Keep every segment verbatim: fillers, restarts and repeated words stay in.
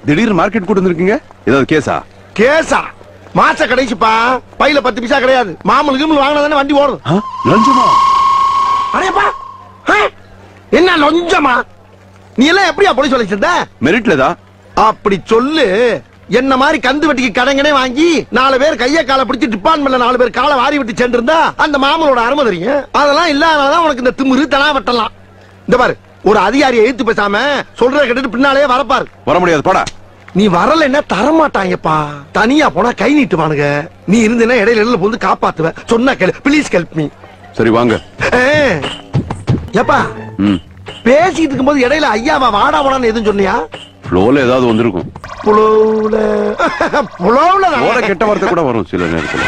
திடீர்னு மார்க்கெட் கூட்டு வந்திருக்கீங்க, ஏதாவது கேஸா? கேசா? மாச கடைசிப்பா, பையில பத்து பைசா கிடையாது. மாமூல் கிமூல் வாங்கினா வண்டி ஓடும். லஞ்சமா? அடேப்பா, என்ன லஞ்சமா? நீ எல்லாம் எப்படியா போலீஸ் வேலை செஞ்ச? மெரிட்லதா? அப்படி சொல்லு. என்ன மாதிரி கந்து வெட்டிக்கு கடங்கனே வாங்கி நாலு பேர் கைய காலை பிடிச்சி டிபார்ட்மெண்ட்ல நாலு பேர் காலை வாரி விட்டு சென்று இருந்தா அந்த மாமலோட அருமை தெரியும். அதெல்லாம் இல்லாததான் உனக்கு இந்த திமிரு தனா வெட்டலாம். இந்த பாரு, ஒரு அதிகாரியை எழுத்து பேசாம சொல்ற கேட்டுட்டு பின்னாலே வரப்பாரு. வர முடியாது, போடா. நீ வரலன்னா தரமாட்டாங்கப்பா. தனியா போனா கை நீட்டுவானுங்க. நீ இருந்தேன்னா இடையில இடையில வந்து காப்பாத்துவ. சொன்னா கேளு, ப்ளீஸ் ஹெல்ப் மீ. சரி வாங்க. ஏப்பா, பேசிட்டு இருக்கும்போது இடையில ஐயாவா வாடா வாடான்னு எதுவும் சொன்னியா? ஃப்ளோல ஏதாவது வந்திருக்கும். புலவுல புலவுல ஓட கெட்ட வார்த்தை கூட வரும் சில நேரத்துல.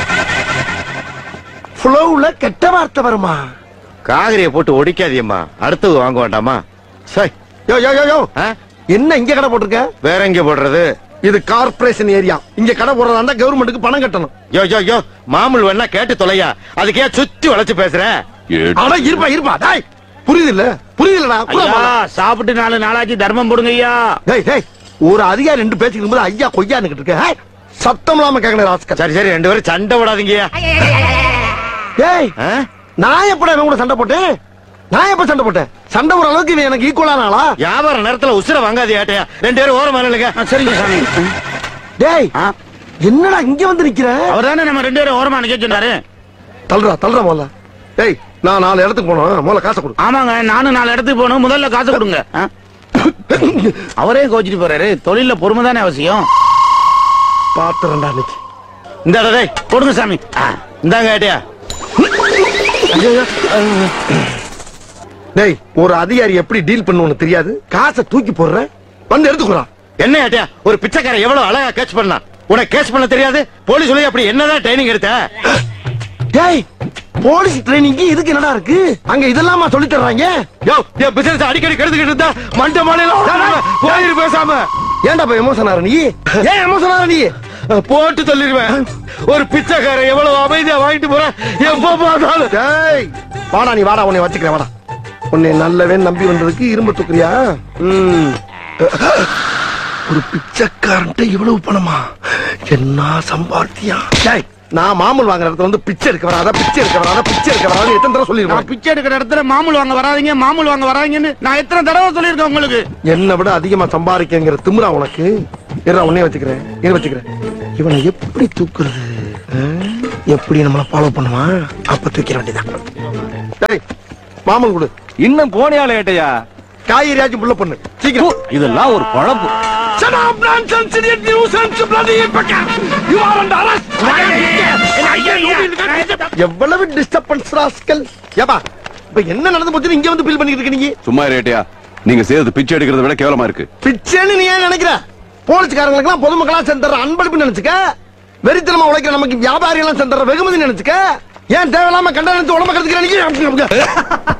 புலவுல கெட்ட வார்த்தை வருமா? காகரியை போட்டு ஒடிக்காதியம்மா, அடுத்தது வாங்க வேண்டாமா? சரி. யோ யோ யோ யோ, என்ன இங்க கடை போட்டிருக்க? வேற எங்க போடுறது? இது கார்ப்பரேஷன் ஏரியா. இங்க கடை போடுறதா இருந்தா கவர்மெண்ட்டுக்கு பணம் கட்டணும். யோ யோ யோ, மாமூல் வேணா கேட்டு தொலையா, அதுக்கே சுத்தி வளைச்சு பேசுற. அட இருப்பா இருப்பா, டேய் புரியுது இல்ல? புரியுதுலடா. சாப்பிட்டு நாலு நாளாச்சு, தர்மம் போடுங்க ஐயா. டேய் டேய், ஒரு அதிகாரி ரெண்டு பேசிக்கும் போது ஐயா கொய்யான்னு இருக்க. சத்தம் இல்லாம கேட்கணும் ராஸ்கல். சரி சரி, ரெண்டு பேரும் சண்டை விடாதீங்க. டேய், நான் எப்படா இவன் கூட சண்டை போட்டேன்? நான் எப்ப சண்டை போட்டேன்? சண்டை ஒரு அளவுக்கு இவன் எனக்கு ஈக்குவலான ஆளா? வியாபார நேரத்துல உசுர வாங்காதே ஏட்டையா. ரெண்டு பேரும் ஓரமா நில்லுங்க. சரிங்க சாமி. டேய், என்னடா இங்க வந்து நிக்கிற? அவர் தானே நம்ம ரெண்டு பேரும் ஓரமா நிக்க சொன்னாரு. தள்ளுறா தள்ளுறா முதல்ல. டேய், நான் நாலு இடத்துக்கு போனோம், முதல்ல காசை கொடு. ஆமாங்க, நானும் நாலு இடத்துக்கு போகணும், முதல்ல காசு கொடுங்க. அவரே கோச்சிட்டு போறாரு. தொழில பொறுமை தானே அவசியம். பாத்துறேன்டா இன்னைக்கு. இந்த டேய் கொடுங்க சாமி. இந்தாங்க ஏட்டையா. டேய், ஒரு அதிகாரி எப்படி டீல் பண்ணுவோன்னு தெரியாது. காசை தூக்கி போடுறேன், வந்து எடுத்துக்கிறான். என்ன ஏட்டையா, ஒரு பிச்சைக்காரன் எவ்வளவு அழகா கேட்ச் பண்ணா, உனக்கு கேட்ச் பண்ண தெரியாது? போலீஸ் சொல்லி அப்படி என்னதான் ட்ரைனிங் எடுத்த? டேய், போலீஸ் ட்ரைனிங் இதுக்கு என்னடா இருக்கு? அங்க இதெல்லாம் சொல்லி தர்றாங்க. யோ, என் பிசினஸ் அடிக்கடி கெடுத்துக்கிட்டு இருந்தா மண்ட மாலையில போயிரு பேசாம. ஏன்டா போய் எமோஷன் ஆற நீ? ஏன் எமோஷன் ஆற நீ? போட்டு தள்ளிடுவேன். ஒரு பிச்சைக்காரன் எவ்வளவு அமைதியா வாங்கிட்டு போற, எப்ப பார்த்தாலும். டேய், வாடா நீ வாடா, உன்னை வச்சுக்கிறேன் வாடா. உன்னை நல்லவே நம்பி வந்ததுக்கு இரும்பு தூக்குறியா? ஒரு பிச்சைக்காரன்ட்ட இவ்வளவு பணமா? என்ன சம்பாத்தியா? டேய், நான் மாமூல் வாங்குற இடத்துல வந்து பிச்சை எடுக்க வராத, பிச்சை எடுக்க வராத, பிச்சை எடுக்க வராத எத்தனை தடவை சொல்லிருக்கேன்? பிச்சை எடுக்கிற இடத்துல மாமூல் வாங்க வராதீங்க, மாமூல் வாங்க வராதீங்கன்னு நான் எத்தனை தடவை சொல்லியிருக்கேன் உங்களுக்கு. என்னை விட அதிகமா சம்பாதிக்கிற திமிரா உனக்கு? இருடா, உன்னைய வச்சுக்கிறேன், இதை வச்சுக்கிறேன். இவனை எப்படி தூக்குறது? எப்படி நம்மள ஃபாலோ பண்ணுவான்? அப்ப தூக்கிற வேண்டியதான். டேய், மாமூல் கொடு. இன்னும் போனியால ஏட்டையா? காய்கறியாச்சும் புள்ள பண்ணு சீக்கிரம். இதெல்லாம் ஒரு பழப்பு. எவ்வளவு டிஸ்டர்பன்ஸ் ராஸ்கல். ஏப்பா, இப்ப என்ன நடந்து போச்சு இங்க வந்து ஃபீல் பண்ணிட்டு இருக்கீங்க? சும்மா ரேட்டையா, நீங்க செய்யறது பிச்சை எடுக்கிறத விட கேவலமா இருக்கு. பிச்சைன்னு நீ ஏன் நினைக்கிற? போலீஸ்காரங்களுக்கு எல்லாம் பொதுமக்களா சென்ற அன்பளிப்பு நினைச்சுக்க. வெறித்தனமா உழைக்கிற நமக்கு வியாபாரிகள் எல்லாம் சென்ற வெகுமதி நினைச்சுக்க. ஏன் தேவையில்லாம கண்ட நினைச்சு உடம்பு கருத்துக்கிறேன்?